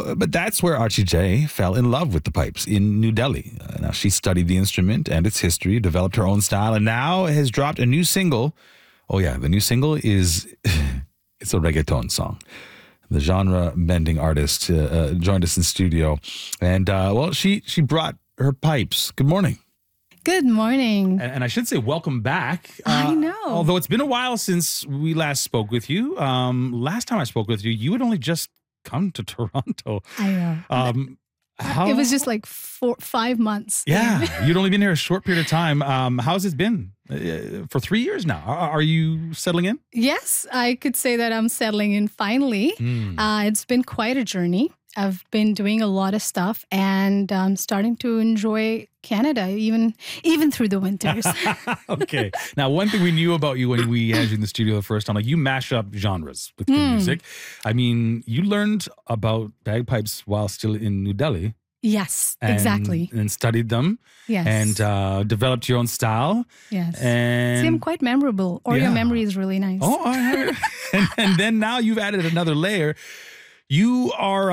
But that's where Archie J fell in love with the pipes in New Delhi. Now, she studied the instrument and its history, developed her own style, and now has dropped a new single. Oh, yeah, the new single is it's a reggaeton song. The genre-bending artist joined us in studio. And, she brought her pipes. Good morning. Good morning. And I should say welcome back. I know. Although it's been a while since we last spoke with you. Last time I spoke with you, you had only just come to Toronto. I know. It was just like 5 months. Yeah, you'd only been here a short period of time. How's it been? For 3 years now. Are you settling in? Yes, I could say that I'm settling in finally. It's been quite a journey. I've been doing a lot of stuff and I'm starting to enjoy Canada, even through the winters. Okay. Now, one thing we knew about you when we had you in the studio the first time, like you mash up genres with your music. I mean, you learned about bagpipes while still in New Delhi. Yes, exactly. And studied them. Yes. And developed your own style. Yes. And seem quite memorable. Or your memory is really nice. Oh, I heard. and then now you've added another layer. You are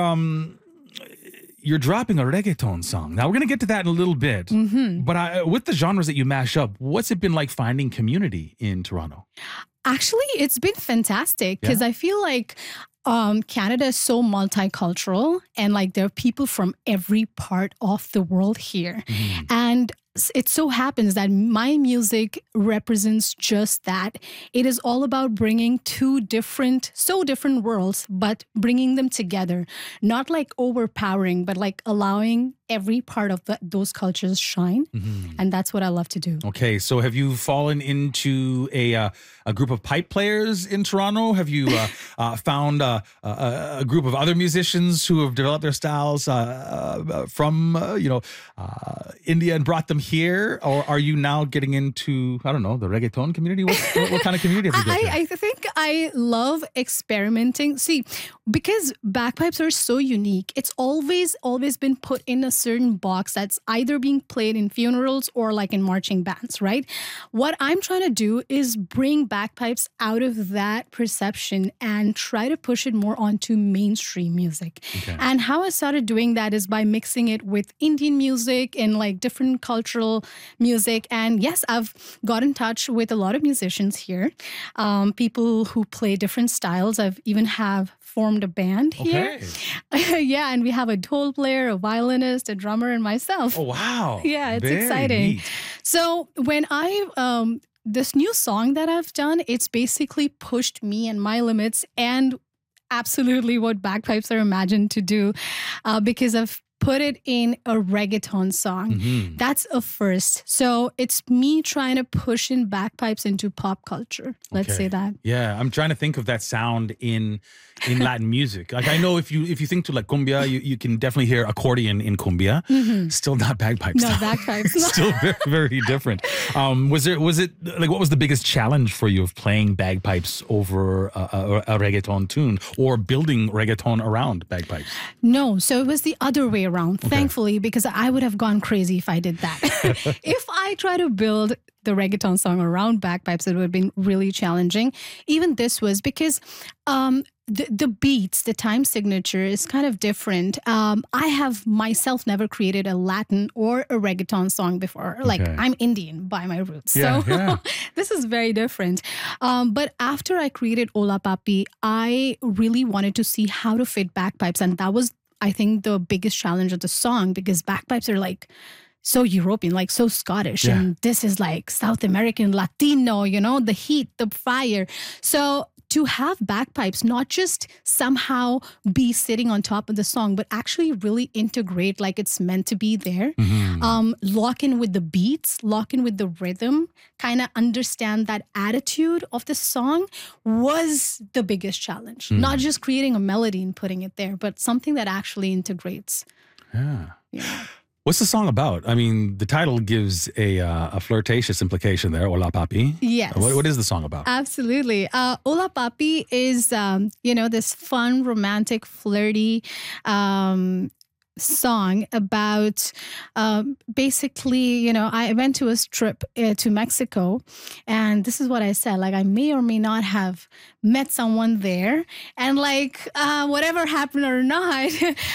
you're dropping a reggaeton song. Now we're gonna get to that in a little bit. But with the genres that you mash up, what's it been like finding community in Toronto? Actually, it's been fantastic because I feel like Canada is so multicultural and like there are people from every part of the world here. And it so happens that my music represents just that. It is all about bringing two different worlds, but bringing them together. Not like overpowering, but like allowing every part of those cultures shine. And that's what I love to do. Okay, so have you fallen into a group of pipe players in Toronto? Have you found a group of other musicians who have developed their styles from India and brought them here? Or are you now getting into, I don't know, the reggaeton community? What kind of community have you got here? I think I love experimenting. See, because bagpipes are so unique, it's always been put in a certain box that's either being played in funerals or like in marching bands, right? What I'm trying to do is bring bagpipes out of that perception and try to push it more onto mainstream music. Okay. And how I started doing that is by mixing it with Indian music and like different cultural music. And yes, I've got in touch with a lot of musicians here, people who play different styles. I've even formed a band here. Okay. Yeah, and we have a dhol player, a violinist, a drummer, and myself. Oh, wow. Yeah, it's Very exciting. Neat. So when this new song that I've done, it's basically pushed me and my limits and absolutely what bagpipes are imagined to do because I've put it in a reggaeton song. That's a first. So it's me trying to push in bagpipes into pop culture. Let's say that. Yeah, I'm trying to think of that sound in Latin music. Like I know if you think to like cumbia, you can definitely hear accordion in cumbia. Still not bagpipes. No, bagpipes. Still very, very different. Was it like what was the biggest challenge for you of playing bagpipes over a reggaeton tune or building reggaeton around bagpipes? No, so it was the other way around, thankfully, because I would have gone crazy if I did that. If I try to build the reggaeton song around bagpipes, it would have been really challenging. Even this was because the beats, the time signature is kind of different. I have myself never created a Latin or a reggaeton song before. Like I'm Indian by my roots. So this is very different. But after I created Ola Papi, I really wanted to see how to fit bagpipes. And that was, I think, the biggest challenge of the song because bagpipes are like so European, like so Scottish. Yeah. And this is like South American, Latino, the heat, the fire. So to have bagpipes not just somehow be sitting on top of the song, but actually really integrate like it's meant to be there. Lock in with the beats, lock in with the rhythm, kind of understand that attitude of the song was the biggest challenge. Not just creating a melody and putting it there, but something that actually integrates. Yeah. What's the song about? I mean, the title gives a flirtatious implication there, Ola Papi. Yes. What is the song about? Absolutely. Ola Papi is, this fun, romantic, flirty song about basically, I went to a trip to Mexico and this is what I said, like I may or may not have met someone there and like whatever happened or not,